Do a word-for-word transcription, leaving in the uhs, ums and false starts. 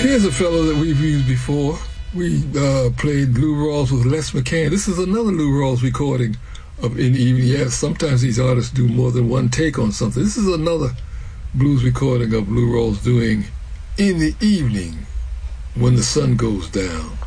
Here's a fellow that we've used before. We uh, played Lou Rawls with Les McCann. This is another Lou Rawls recording of In the Evening. Yes, sometimes these artists do more than one take on something. This is another blues recording of Lou Rawls doing In the Evening When the Sun Goes Down.